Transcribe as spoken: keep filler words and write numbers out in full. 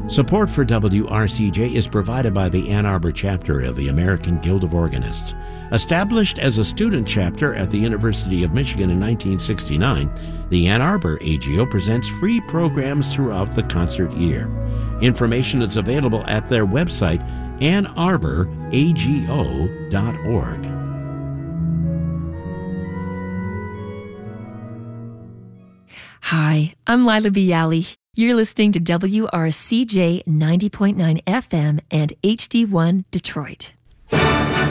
Support for W R C J is provided by the Ann Arbor chapter of the American Guild of Organists. Established as a student chapter at the University of Michigan in nineteen sixty-nine, the Ann Arbor A G O presents free programs throughout the concert year. Information is available at their website, ann arbor a g o dot org. Hi, I'm Lila Bialy. You're listening to W R C J ninety point nine F M and H D one Detroit.